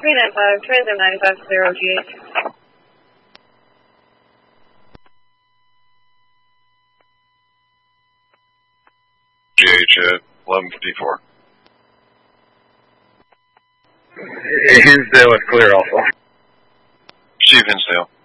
395, transit 950 GH. GH at 1154. Hinsdale is clear also. Steve Hinsdale.